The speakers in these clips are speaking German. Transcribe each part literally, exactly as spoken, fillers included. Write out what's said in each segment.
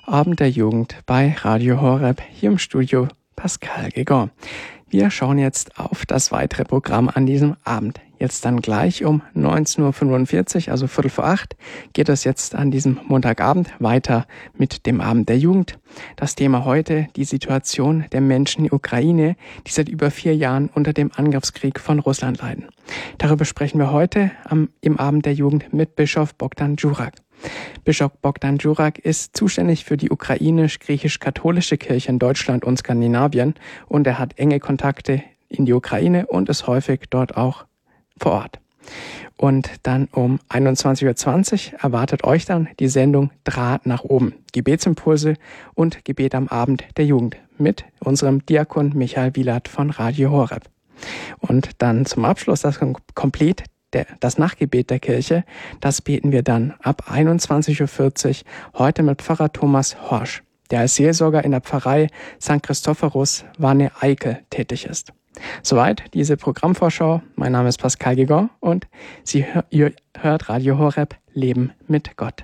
Abend der Jugend bei Radio Horeb, hier im Studio Pascal Gegon. Wir schauen jetzt auf das weitere Programm an diesem Abend. Jetzt dann gleich um neunzehn Uhr fünfundvierzig, also Viertel vor acht, geht es jetzt an diesem Montagabend weiter mit dem Abend der Jugend. Das Thema heute, die Situation der Menschen in der Ukraine, die seit über vier Jahren unter dem Angriffskrieg von Russland leiden. Darüber sprechen wir heute am, im Abend der Jugend mit Bischof Bogdan Djurak. Bischof Bogdan Djurak ist zuständig für die ukrainisch-griechisch-katholische Kirche in Deutschland und Skandinavien und er hat enge Kontakte in die Ukraine und ist häufig dort auch vor Ort. Und dann um einundzwanzig Uhr zwanzig erwartet euch dann die Sendung Draht nach oben, Gebetsimpulse und Gebet am Abend der Jugend mit unserem Diakon Michael Wielert von Radio Horeb. Und dann zum Abschluss das komplett Der, das Nachtgebet der Kirche, das beten wir dann ab einundzwanzig Uhr vierzig, heute mit Pfarrer Thomas Horsch, der als Seelsorger in der Pfarrei Sankt Christophorus Wanne-Eickel tätig ist. Soweit diese Programmvorschau. Mein Name ist Pascal Gegon und Sie, ihr hört Radio Horeb, Leben mit Gott.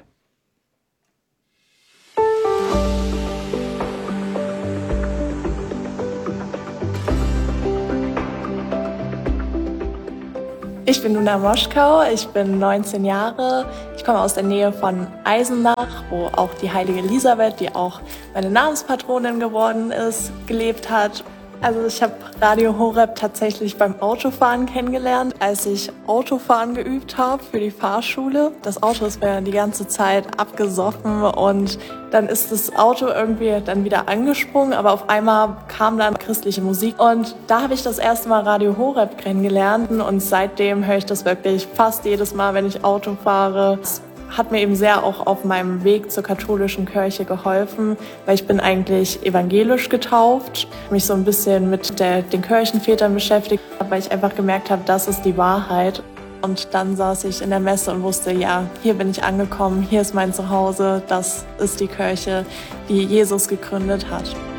Ich bin Luna Moschkau, ich bin neunzehn Jahre, ich komme aus der Nähe von Eisenach, wo auch die heilige Elisabeth, die auch meine Namenspatronin geworden ist, gelebt hat. Also ich habe Radio Horeb tatsächlich beim Autofahren kennengelernt, als ich Autofahren geübt habe für die Fahrschule. Das Auto ist mir die ganze Zeit abgesoffen und dann ist das Auto irgendwie dann wieder angesprungen, aber auf einmal kam dann christliche Musik und da habe ich das erste Mal Radio Horeb kennengelernt und seitdem höre ich das wirklich fast jedes Mal, wenn ich Auto fahre. Hat mir eben sehr auch auf meinem Weg zur katholischen Kirche geholfen, weil ich bin eigentlich evangelisch getauft, mich so ein bisschen mit der, den Kirchenvätern beschäftigt, weil ich einfach gemerkt habe, das ist die Wahrheit. Und dann saß ich in der Messe und wusste, ja, hier bin ich angekommen, hier ist mein Zuhause, das ist die Kirche, die Jesus gegründet hat.